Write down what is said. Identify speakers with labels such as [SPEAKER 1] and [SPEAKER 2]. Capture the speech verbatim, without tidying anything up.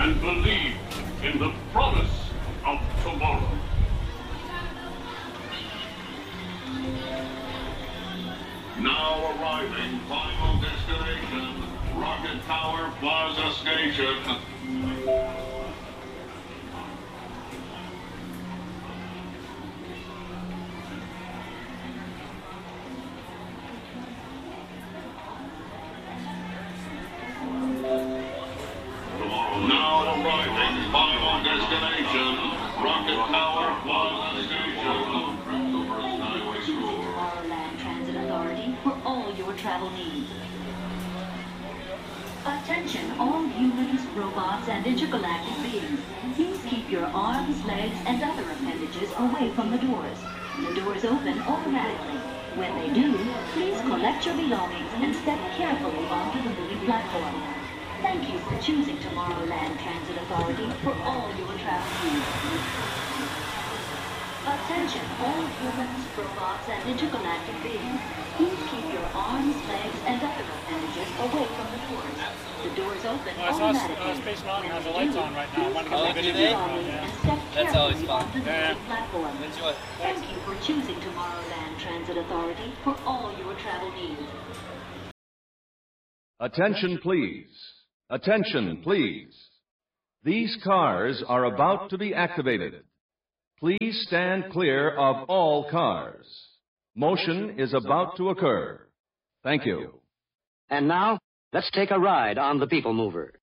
[SPEAKER 1] and believe in the promise of tomorrow. Now arriving, final destination, Rocket Tower Plaza Station. Now arriving, final destination, Rocket Tower Plaza Station.
[SPEAKER 2] Tomorrowland Transit Authority for all your travel needs. Attention, all humans, robots, and intergalactic beings. Please keep your arms, legs, and other appendages away from the doors. The doors open automatically. When they do, please collect your belongings and step carefully onto the moving platform. Thank you for choosing Tomorrowland Transit Authority for all your travel needs. Attention, all humans, robots, and intergalactic beings. Please keep your arms, legs, and other appendages away from the doors. The doors open
[SPEAKER 3] well, I saw
[SPEAKER 2] automatically.
[SPEAKER 3] uh, Space Mountain has the lights on right now. I want to get
[SPEAKER 4] Oh,
[SPEAKER 3] my
[SPEAKER 4] do
[SPEAKER 3] video
[SPEAKER 4] they?
[SPEAKER 3] on, yeah.
[SPEAKER 2] And step
[SPEAKER 4] That's always
[SPEAKER 2] carefully
[SPEAKER 4] fun.
[SPEAKER 2] onto the
[SPEAKER 3] Yeah.
[SPEAKER 2] moving platform.
[SPEAKER 4] Enjoy.
[SPEAKER 2] Thank you for choosing Tomorrowland Transit Authority for all your travel needs.
[SPEAKER 5] Attention, please. Attention, please. These cars are about to be activated. Please stand clear of all cars. Motion is about to occur. Thank you.
[SPEAKER 6] And now, let's take a ride on the People Mover.